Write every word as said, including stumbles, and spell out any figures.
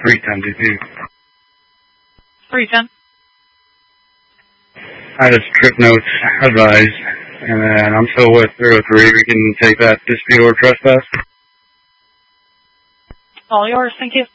three ten D P. three ten. I just trip notes advised, and then I'm still with zero three. We can take that dispute or trespass. All yours, thank you.